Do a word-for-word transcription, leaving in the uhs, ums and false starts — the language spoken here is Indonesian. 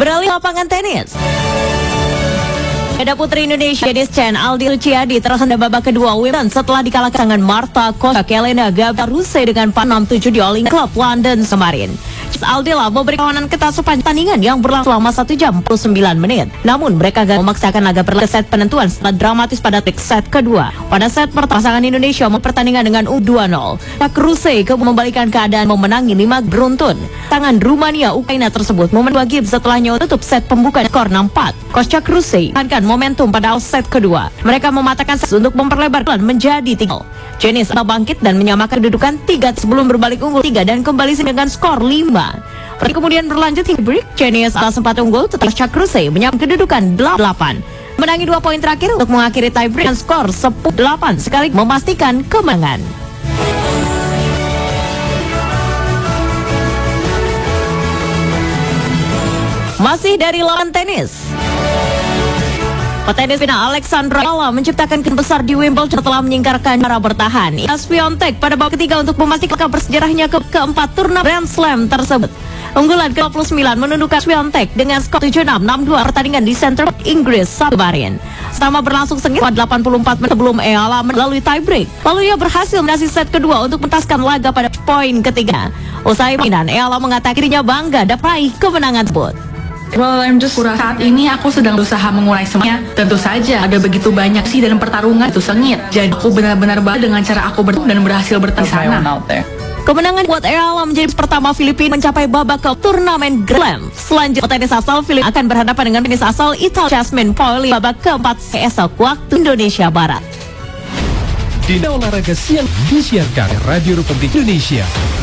Beralih lapangan tenis. Ganda putri Indonesia Dennis Chen Aldi Luciadi terhendak babak kedua Wimbledon setelah dikalahkan dengan Marta Kostyuk Elena Gabaruse dengan empat enam tujuh di All England Club London kemarin. Aldila memberi kawanan ketat sepanjang pertandingan yang berlangsung selama satu jam empat puluh sembilan menit. Namun mereka gagal memaksakan laga berlangsung set penentuan setelah dramatis pada set kedua. Pada set pertama pasangan Indonesia mempertandingan dengan U dua nol. Gabaruse kembalikan keadaan memenangi lima beruntun. Tangan Rumania Ukraina tersebut momen dua game setelahnya tutup set pembuka skor enam empat. Gabaruse akan momentum pada set kedua. Mereka mematahkan set untuk memperlebar menjadi tiga. Jenis bangkit dan menyamakan kedudukan tiga sebelum berbalik unggul tiga dan kembali dengan skor lima. Pertandingan kemudian berlanjut hingga break. Jenis atas sempat unggul setelah Gabaruse menyamakan kedudukan delapan. Menangi dua poin terakhir untuk mengakhiri tie break dengan skor sepuluh delapan sekaligus memastikan kemenangan. Masih dari lawan tenis. Petenis final Alexandra Lala menciptakan kesan besar di Wimbledon setelah menyingkirkan cara bertahan Iga Swiatek pada babak ketiga untuk memastikan kabar sejarahnya ke keempat turnamen Grand Slam tersebut. Unggulan ke dua puluh sembilan menundukkan Swiatek dengan skor tujuh enam enam dua pertandingan di Center Inggris Sabtu kemarin. Selama berlangsung sengit delapan puluh empat menit sebelum Lala melalui tie break. Lalu ia berhasil menasi set kedua untuk mentaskan laga pada poin ketiga. Usai permainan, Lala mengatakan dirinya bangga dapat meraih kemenangan tersebut. Well, I'm just kurang saat ini aku sedang berusaha mengurai semuanya. Tentu saja ada begitu banyak sih dalam pertarungan itu sengit. Jadi aku benar-benar bangga dengan cara aku bertemu dan berhasil bertahan di sana. Kemenangan buat Lala menjadi pertama Filipina mencapai babak ke turnamen Grand Slam. Selanjutnya petenis asal Filipina akan berhadapan dengan petenis asal Italia Jasmine Paoli babak keempat esok waktu Indonesia Barat. Di olahraga siang disiarkan Radio Republik Indonesia.